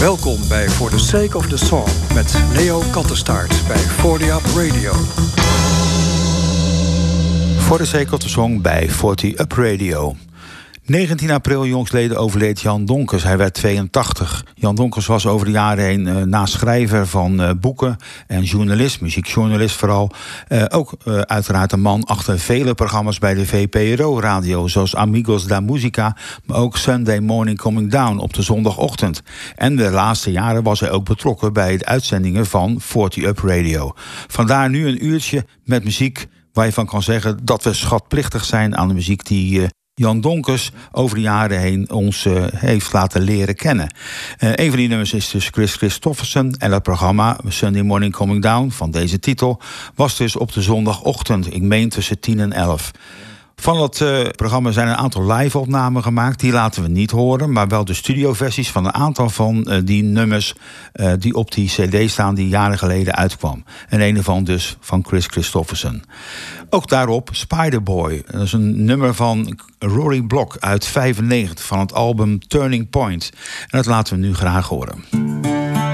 Welkom bij For the Sake of the Song met Leo Kattenstaart bij 40 Up Radio. For the Sake of the Song bij 40 Up Radio. 19 april jongstleden overleed Jan Donkers. Hij werd 82. Jan Donkers was over de jaren heen naast schrijver van boeken en journalist, muziekjournalist vooral. Ook uiteraard een man achter vele programma's bij de VPRO-radio, zoals Amigos da Musica, maar ook Sunday Morning Coming Down op de zondagochtend. En de laatste jaren was hij ook betrokken bij de uitzendingen van 40 Up Radio. Vandaar nu een uurtje met muziek waar je van kan zeggen dat we schatplichtig zijn aan de muziek die Jan Donkers over de jaren heen ons heeft laten leren kennen. Een van die nummers is dus Kris Kristofferson. En dat programma Sunday Morning Coming Down van deze titel was dus op de zondagochtend. Ik meen tussen 10 en 11. Van dat programma zijn een aantal live-opnamen gemaakt. Die laten we niet horen, maar wel de studioversies van een aantal van die nummers die op die cd staan die jaren geleden uitkwam. En een ervan dus van Kris Kristofferson. Ook daarop Spiderboy. Dat is een nummer van Rory Block uit 95 van het album Turning Point. En dat laten we nu graag horen.